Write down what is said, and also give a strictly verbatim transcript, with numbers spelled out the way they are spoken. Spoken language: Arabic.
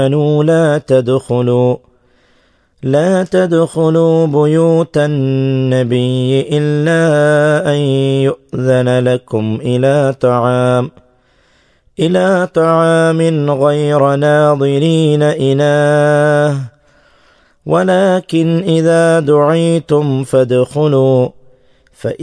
لا تدخلوا لا تدخلوا بيوت النبي إلا أن يؤذن لكم إلى طعام إلى طعام غير ناظرين إناه ولكن إذا دعيتم فادخلوا فإن